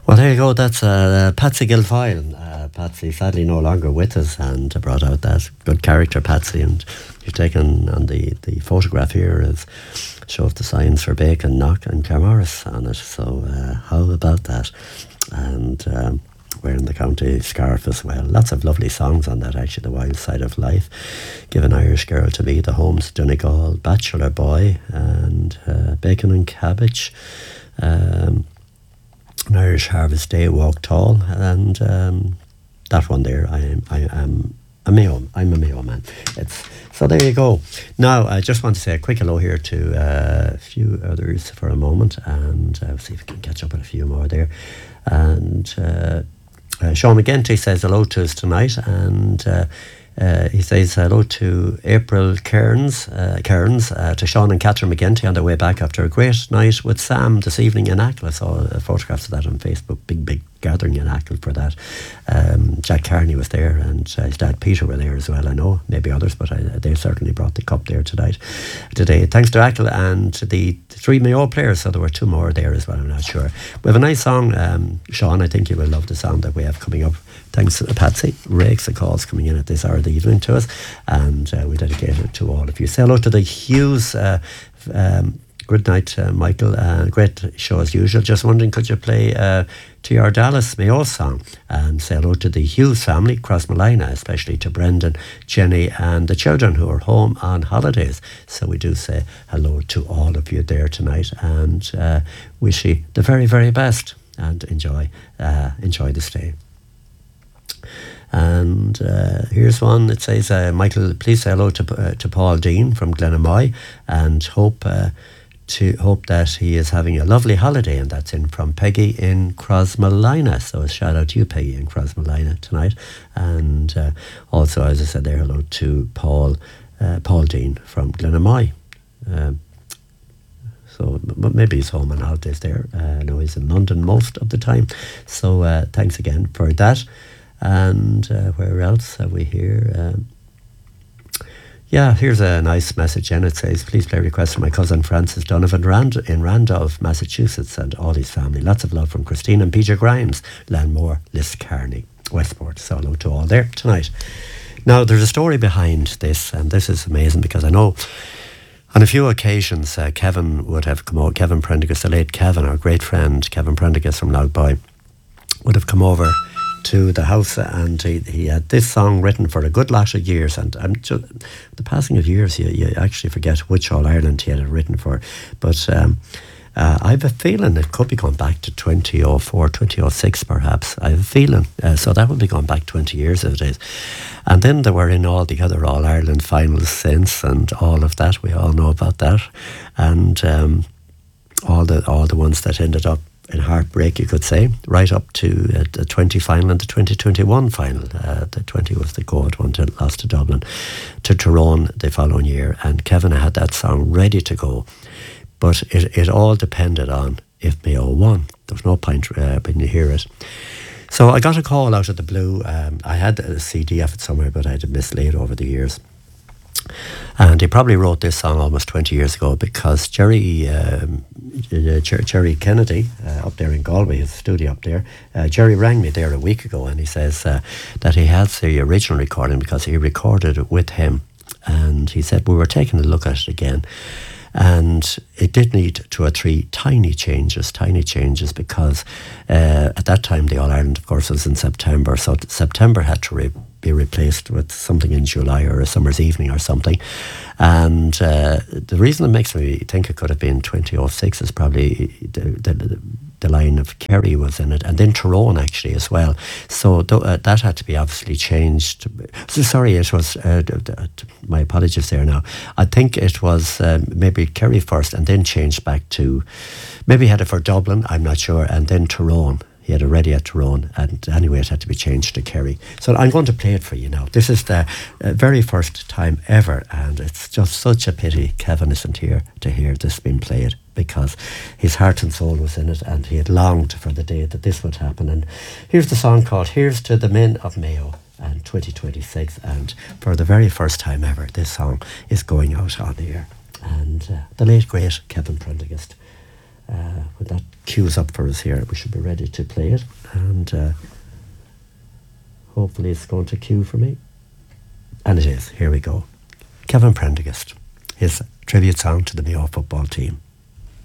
Well, there you go. That's Patsy Guilfoyle. Patsy, sadly, no longer with us, and brought out that good character, Patsy. And you've taken on the photograph here as shows the signs for Bacon, Knock, and Claremorris on it. So, how about that? And wearing the county scarf as well. Lots of lovely songs on that, actually. The Wild Side of Life, Give an Irish Girl to Me, The Home's Donegal, Bachelor Boy, and Bacon and Cabbage. An Irish Harvest Day, Walk Tall, and that one there, I'm a Mayo man. So there you go. Now, I just want to say a quick hello here to a few others for a moment, and see if we can catch up with a few more there. And Sean McGinty says hello to us tonight, and he says hello to April Cairns, to Sean and Catherine McGinty on their way back after a great night with Sam this evening in Achill. I saw photographs of that on Facebook. Big gathering in Achill for that. Jack Carney was there, and his dad Peter were there as well. I know, maybe others, but they certainly brought the cup there today. Thanks to Achill and the three Mayo players, so there were two more there as well, I'm not sure. We have a nice song, Sean, I think you will love the song that we have coming up. Thanks to Patsy, rakes of calls coming in at this hour of the evening to us, and we dedicate it to all of you. Say hello to the Hughes. Good night, Michael. Great show as usual. Just wondering, could you play T.R. Dallas Mayo song? And say hello to the Hughes family, Crossmolina, especially to Brendan, Jenny, and the children who are home on holidays. So we do say hello to all of you there tonight, and wish you the very, very best, and enjoy the stay. And here's one. It says, Michael, please say hello to Paul Dean from Glenamoy, and hope that he is having a lovely holiday, and that's in from Peggy in Crossmolina. So a shout out to you, Peggy in Crossmolina tonight. And also, as I said there, hello to Paul Dean from Glenamoy. So maybe he's home on holidays there. I know he's in London most of the time. So thanks again for that. And where else have we here? Here's a nice message, and it says, please play request for my cousin Francis Donovan in Randolph, Massachusetts, and all his family. Lots of love from Christine and Peter Grimes, Landmore, Liscarney, Westport. So hello to all there tonight. Now, there's a story behind this, and this is amazing, because I know on a few occasions Kevin would have come over. Kevin Prendergast, the late Kevin, our great friend Kevin Prendergast from Loudboy, would have come over to the house, and he had this song written for a good lot of years, and the passing of years you actually forget which All Ireland he had it written for, but I have a feeling it could be going back to 2004, 2006 perhaps. I have a feeling, so that would be going back 20 years if it is. And then there were in all the other All Ireland finals since, and all of that, we all know about that, and all the ones that ended up in heartbreak, you could say, right up to the 20 final and the 2021 final. The 20 was the Gold one, lost to Dublin, to Tyrone the following year, and Kevin had that song ready to go, but it all depended on if Mayo won. There was no point when you hear it. So I got a call out of the blue. I had a CD of it somewhere, but I had mislaid over the years. And he probably wrote this song almost 20 years ago, because Jerry Kennedy up there in Galway, his studio up there, Jerry rang me there a week ago, and he says that he has the original recording because he recorded it with him, and he said we were taking a look at it again, and it did need 2 or 3 tiny changes, because at that time the All Ireland, of course, was in September, so September had to be replaced with something in July or a summer's evening or something. And the reason it makes me think it could have been 2006 is probably the line of Kerry was in it, and then Tyrone actually as well. So that had to be obviously changed. So sorry, it was, my apologies there now. I think it was maybe Kerry first, and then changed back to, maybe he had it for Dublin, I'm not sure, and then Tyrone. He had it ready at Tyrone, and anyway it had to be changed to Kerry. So I'm going to play it for you now. This is the very first time ever, and it's just such a pity Kevin isn't here to hear this being played, because his heart and soul was in it, and he had longed for the day that this would happen. And here's the song called Here's to the Men of Mayo, and 2026, and for the very first time ever this song is going out on the air. And the late great Kevin Prendergast when that queues up for us here, we should be ready to play it. And hopefully it's going to queue for me. And it is. Here we go. Kevin Prendergast, his tribute song to the Mayo football team.